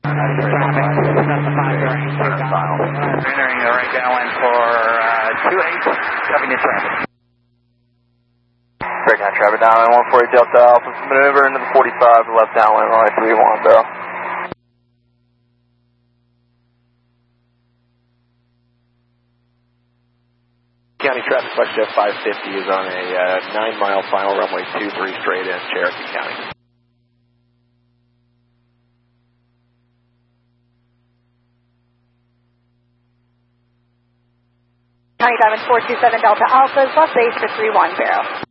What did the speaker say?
Entering the right downwind for 28, copy new traffic. Breakdown traffic downwind 140 Delta Alpha, maneuver into the 45 left downwind, runway 31, Bill. County traffic flight jet 550 is on a 9-mile final runway 23 straight in Cherokee County. County Diamond 427 Delta Alpha, left base for 31, Barrow.